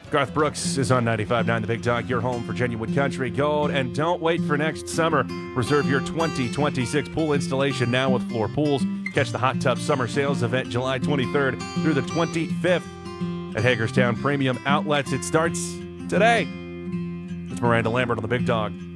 Garth Brooks is on 95.9 The Big Dog, your home for genuine country gold. And don't wait for next summer. Reserve your 2026 pool installation now with Floor Pools. Catch the Hot Tub Summer Sales event July 23rd through the 25th at Hagerstown Premium Outlets. It starts today. It's Miranda Lambert on The Big Dog.